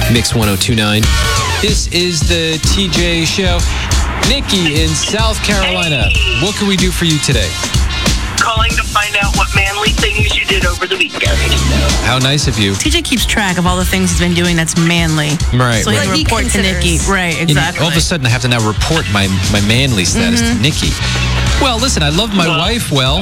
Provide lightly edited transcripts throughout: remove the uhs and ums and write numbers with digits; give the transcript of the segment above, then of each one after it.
Mix 1029. This is the TJ Show. Nikki in South Carolina. Hey. What can we do for you today? Calling to find out what manly things you did over the weekend. How nice of you. TJ keeps track of all the things he's been doing that's manly. Right, So he right. can report to Nikki. Right, And exactly. all of a sudden, I have to now report my manly status to Nikki. Well, listen, I love my wife well.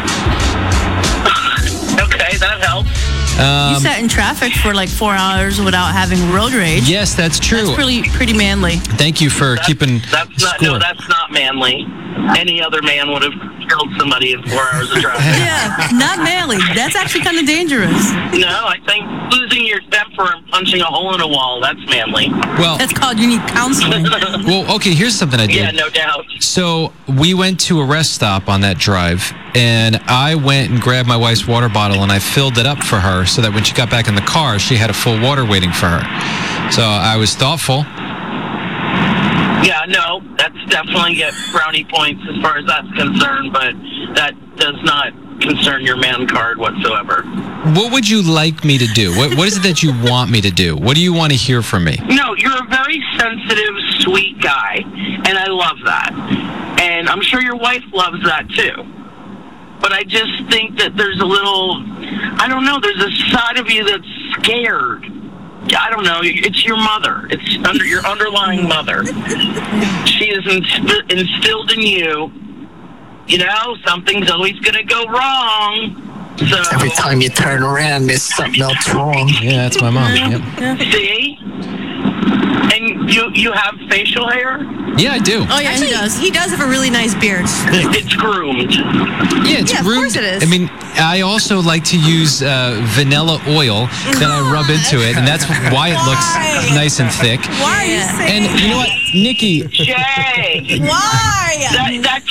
Okay, that helps. You sat in traffic for like 4 hours without having road rage. Yes, that's true. That's pretty manly. Thank you for keeping That's not. score. No, that's not manly. Any other man would have killed somebody in 4 hours of traffic. Yeah, not manly. That's actually kind of dangerous. No, I think losing your temper and punching a hole in a wall, that's manly. Well, That's called you need counseling. well, okay, here's something I did. Yeah, no doubt. So we went to a rest stop on that drive, and I went and grabbed my wife's water bottle, and I filled it up for her so that when she got back in the car, she had a full water waiting for her. So I was thoughtful. Yeah, no, that's definitely get brownie points as far as that's concerned, but that does not concern your man card whatsoever. What would you like me to do? What is it that you want me to do? What do you want to hear from me? No, you're a very sensitive, sweet guy, and I love that. And I'm sure your wife loves that too. But I just think that there's a little, I don't know, there's a side of you that's scared. I don't know, it's your mother. It's under your underlying mother. She is instilled in you, something's always going to go wrong. So Every time you turn around, there's something else wrong. Yeah, that's my mom. Yep. see? And you have facial hair? Yeah, I do. Oh, yeah, he does. He does have a really nice beard. It's groomed. Yeah, it's Yeah, of groomed. course it is. I mean, I also like to use vanilla oil that I rub into it, and that's why it looks nice and thick. Why are you saying And you know what, Nikki? Jay! Why? That